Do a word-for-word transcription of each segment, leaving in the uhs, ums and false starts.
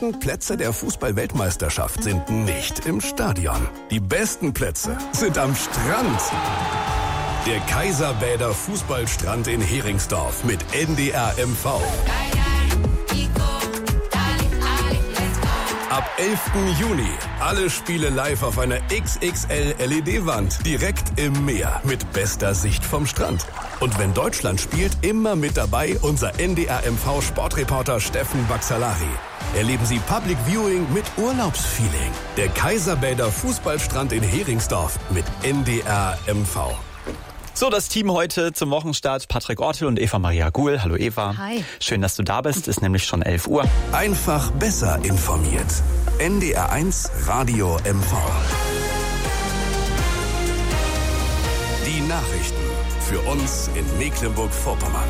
besten Plätze der Fußball-Weltmeisterschaft sind nicht im Stadion. Die besten Plätze sind am Strand. Der Kaiserbäder Fußballstrand in Heringsdorf mit N D R M V. Ab elften Juni alle Spiele live auf einer X X L L E D-Wand. Direkt im Meer mit bester Sicht vom Strand. Und wenn Deutschland spielt, immer mit dabei unser N D R M V-Sportreporter Steffen Baxalari. Erleben Sie Public Viewing mit Urlaubsfeeling. Der Kaiserbäder Fußballstrand in Heringsdorf mit N D R M V. So, das Team heute zum Wochenstart. Patrick Ortel und Eva Maria Guhl. Hallo Eva. Hi. Schön, dass du da bist. Ist nämlich schon elf Uhr. Einfach besser informiert. N D R eins Radio M V. Die Nachrichten für uns in Mecklenburg-Vorpommern.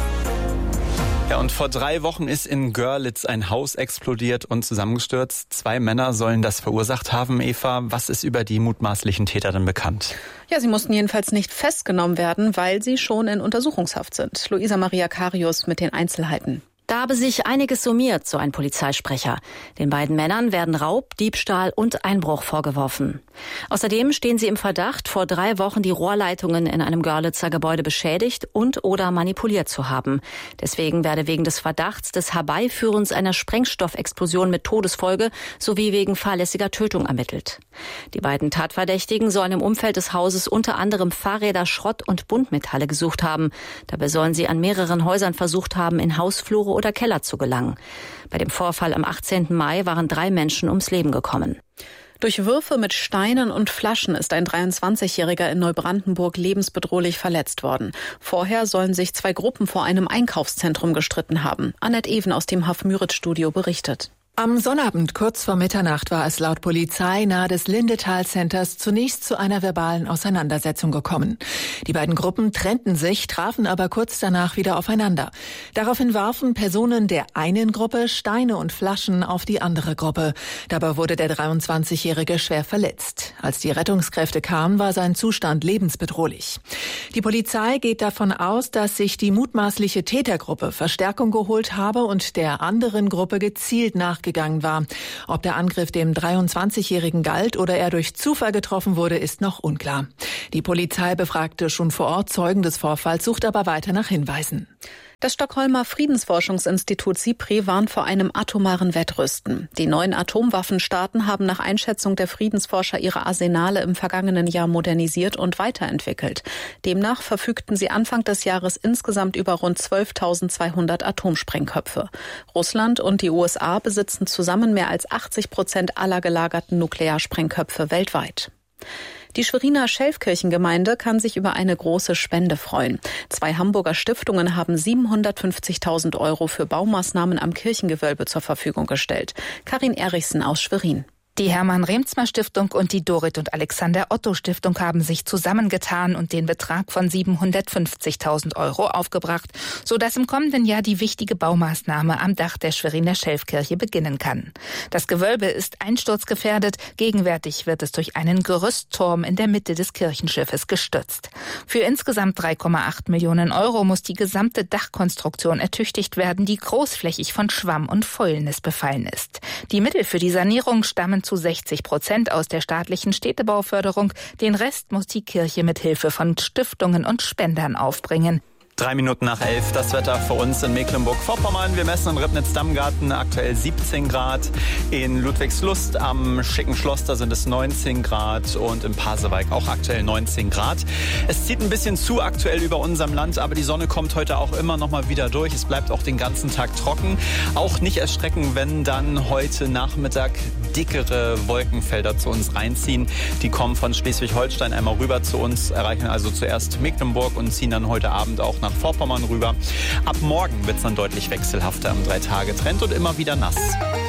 Ja, und vor drei Wochen ist in Görlitz ein Haus explodiert und zusammengestürzt. Zwei Männer sollen das verursacht haben. Eva, was ist über die mutmaßlichen Täter denn bekannt? Ja, sie mussten jedenfalls nicht festgenommen werden, weil sie schon in Untersuchungshaft sind. Luisa Maria Karius mit den Einzelheiten. Da habe sich einiges summiert, so ein Polizeisprecher. Den beiden Männern werden Raub, Diebstahl und Einbruch vorgeworfen. Außerdem stehen sie im Verdacht, vor drei Wochen die Rohrleitungen in einem Görlitzer Gebäude beschädigt und oder manipuliert zu haben. Deswegen werde wegen des Verdachts des Herbeiführens einer Sprengstoffexplosion mit Todesfolge sowie wegen fahrlässiger Tötung ermittelt. Die beiden Tatverdächtigen sollen im Umfeld des Hauses unter anderem Fahrräder, Schrott und Buntmetalle gesucht haben. Dabei sollen sie an mehreren Häusern versucht haben, in Hausflure oder Keller zu gelangen. Bei dem Vorfall am achtzehnten Mai waren drei Menschen ums Leben gekommen. Durch Würfe mit Steinen und Flaschen ist ein dreiundzwanzigjähriger in Neubrandenburg lebensbedrohlich verletzt worden. Vorher sollen sich zwei Gruppen vor einem Einkaufszentrum gestritten haben. Annette Even aus dem Haf-Müritz-Studio berichtet. Am Sonnabend kurz vor Mitternacht war es laut Polizei nahe des Lindetal-Centers zunächst zu einer verbalen Auseinandersetzung gekommen. Die beiden Gruppen trennten sich, trafen aber kurz danach wieder aufeinander. Daraufhin warfen Personen der einen Gruppe Steine und Flaschen auf die andere Gruppe. Dabei wurde der dreiundzwanzigjährige schwer verletzt. Als die Rettungskräfte kamen, war sein Zustand lebensbedrohlich. Die Polizei geht davon aus, dass sich die mutmaßliche Tätergruppe Verstärkung geholt habe und der anderen Gruppe gezielt nach gegangen war. Ob der Angriff dem dreiundzwanzigjährigen galt oder er durch Zufall getroffen wurde, ist noch unklar. Die Polizei befragte schon vor Ort Zeugen des Vorfalls, sucht aber weiter nach Hinweisen. Das Stockholmer Friedensforschungsinstitut SIPRI warnt vor einem atomaren Wettrüsten. Die neuen Atomwaffenstaaten haben nach Einschätzung der Friedensforscher ihre Arsenale im vergangenen Jahr modernisiert und weiterentwickelt. Demnach verfügten sie Anfang des Jahres insgesamt über rund zwölftausendzweihundert Atomsprengköpfe. Russland und die U S A besitzen zusammen mehr als achtzig Prozent aller gelagerten Nuklearsprengköpfe weltweit. Die Schweriner Schelfkirchengemeinde kann sich über eine große Spende freuen. Zwei Hamburger Stiftungen haben siebenhundertfünfzigtausend Euro für Baumaßnahmen am Kirchengewölbe zur Verfügung gestellt. Karin Erichsen aus Schwerin. Die Hermann-Remzmer-Stiftung und die Dorit und Alexander Otto-Stiftung haben sich zusammengetan und den Betrag von siebenhundertfünfzigtausend Euro aufgebracht, sodass im kommenden Jahr die wichtige Baumaßnahme am Dach der Schweriner Schelfkirche beginnen kann. Das Gewölbe ist einsturzgefährdet, gegenwärtig wird es durch einen Gerüstturm in der Mitte des Kirchenschiffes gestützt. Für insgesamt drei Komma acht Millionen Euro muss die gesamte Dachkonstruktion ertüchtigt werden, die großflächig von Schwamm und Fäulnis befallen ist. Die Mittel für die Sanierung stammen zu sechzig Prozent aus der staatlichen Städtebauförderung. Den Rest muss die Kirche mit Hilfe von Stiftungen und Spendern aufbringen. Drei Minuten nach elf, das Wetter für uns in Mecklenburg-Vorpommern. Wir messen in Ribnitz-Dammgarten aktuell siebzehn Grad. In Ludwigslust am Schicken Schloss, da sind es neunzehn Grad. Und in Pasewalk auch aktuell neunzehn Grad. Es zieht ein bisschen zu aktuell über unserem Land, aber die Sonne kommt heute auch immer noch mal wieder durch. Es bleibt auch den ganzen Tag trocken. Auch nicht erschrecken, wenn dann heute Nachmittag dickere Wolkenfelder zu uns reinziehen. Die kommen von Schleswig-Holstein einmal rüber zu uns, erreichen also zuerst Mecklenburg und ziehen dann heute Abend auch nach Vorpommern rüber. Ab morgen wird es dann deutlich wechselhafter im Drei-Tage-Trend und immer wieder nass.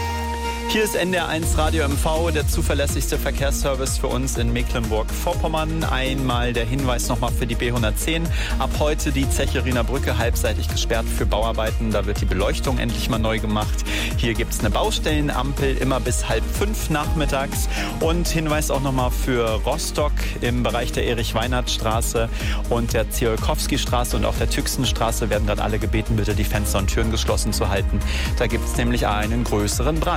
Hier ist N D R eins Radio M V, der zuverlässigste Verkehrsservice für uns in Mecklenburg-Vorpommern. Einmal der Hinweis nochmal für die B hundertzehn. Ab heute die Zeccheriner Brücke halbseitig gesperrt für Bauarbeiten. Da wird die Beleuchtung endlich mal neu gemacht. Hier gibt es eine Baustellenampel immer bis halb fünf nachmittags. Und Hinweis auch nochmal für Rostock im Bereich der Erich-Weinert-Straße und der Tsiolkovski-Straße und auch der Tüxenstraße werden gerade alle gebeten, bitte die Fenster und Türen geschlossen zu halten. Da gibt es nämlich einen größeren Brand.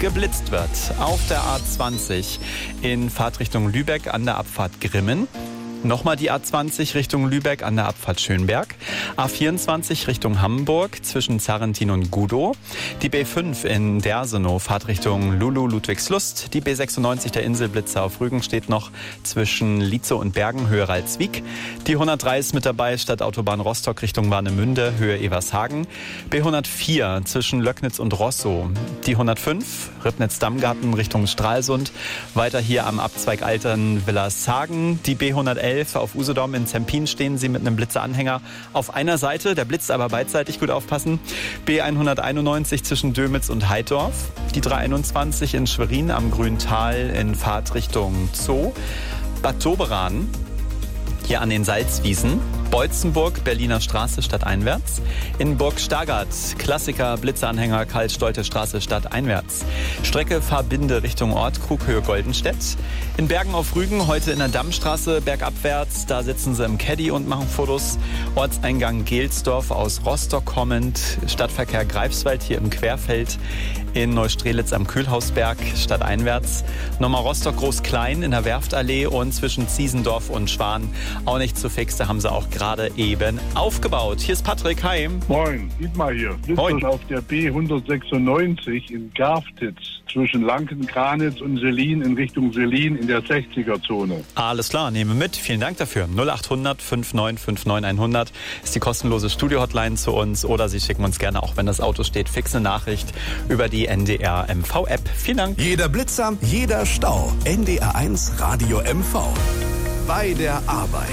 geblitzt wird. Auf der A zwanzig in Fahrtrichtung Lübeck an der Abfahrt Grimmen. Nochmal die A zwanzig Richtung Lübeck an der Abfahrt Schönberg. A vierundzwanzig Richtung Hamburg zwischen Zarrentin und Gudow. Die B fünf in Dersenow, Fahrtrichtung Lulu Ludwigslust. Die B sechsundneunzig der Inselblitzer auf Rügen steht noch zwischen Lietzow und Bergen, Höhe Ralswiek. Die hundertdrei ist mit dabei, Stadtautobahn Rostock Richtung Warnemünde, Höhe Evershagen. B hundertvier zwischen Löcknitz und Rosso. Die hundertfünf, Ribnitz-Dammgarten Richtung Stralsund. Weiter hier am Abzweig Altern-Villershagen. Die B hundertelf auf Usedom in Zempin stehen Sie mit einem Blitzeranhänger auf einer Seite. Der blitzt aber beidseitig, gut aufpassen. B hunderteinundneunzig zwischen Dömitz und Heidorf. Die dreihunderteinundzwanzig in Schwerin am Grüntal in Fahrtrichtung Zoo. Bad Doberan hier an den Salzwiesen. Beutzenburg, Berliner Straße stadteinwärts. In Burg Stargard, Klassiker, Blitzeranhänger, Karl-Stolte Straße stadteinwärts. Strecke Fahrbinde Richtung Ortkrug, Höhe Goldenstedt. In Bergen auf Rügen, heute in der Dammstraße bergabwärts. Da sitzen sie im Caddy und machen Fotos. Ortseingang Gelsdorf aus Rostock kommend. Stadtverkehr Greifswald hier im Querfeld. In Neustrelitz am Kühlhausberg, stadteinwärts. Nochmal Rostock Groß-Klein in der Werftallee und zwischen Ziesendorf und Schwan. Auch nicht zu fix, da haben sie auch gerade eben aufgebaut. Hier ist Patrick, hi. Moin, Dietmar hier. Moin. Auf der B hundertsechsundneunzig in Garftitz zwischen Lanken-Granitz und Selin in Richtung Selin in der sechziger-Zone. Alles klar, nehme mit. Vielen Dank dafür. null achthundert fünfundneunzig neunundfünfzig hundert ist die kostenlose Studio-Hotline zu uns. Oder Sie schicken uns gerne, auch wenn das Auto steht, fix eine Nachricht über die N D R M V-App. Vielen Dank. Jeder Blitzer, jeder Stau. N D R eins Radio M V. Bei der Arbeit.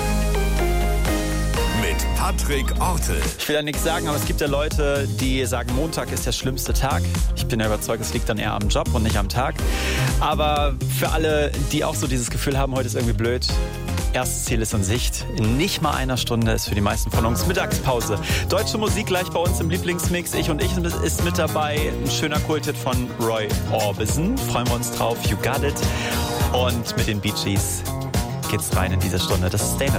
Mit Patrick Ortel. Ich will ja nichts sagen, aber es gibt ja Leute, die sagen, Montag ist der schlimmste Tag. Ich bin ja überzeugt, es liegt dann eher am Job und nicht am Tag. Aber für alle, die auch so dieses Gefühl haben, heute ist irgendwie blöd, erstes Ziel ist in Sicht. In nicht mal einer Stunde ist für die meisten von uns Mittagspause. Deutsche Musik gleich bei uns im Lieblingsmix. Ich und ich ist mit dabei. Ein schöner Kulthit von Roy Orbison. Freuen wir uns drauf. You got it. Und mit den Bee Gees geht's rein in diese Stunde. Das ist Stay